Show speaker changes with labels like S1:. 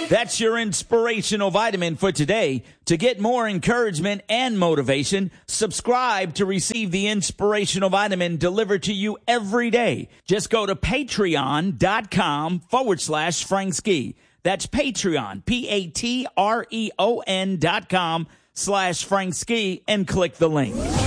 S1: That's your inspirational vitamin for today. To get more encouragement and motivation, subscribe to receive the inspirational vitamin delivered to you every day. Just go to patreon.com/Frank Ski. That's Patreon, Patreon.com/Frank Ski, and click the link.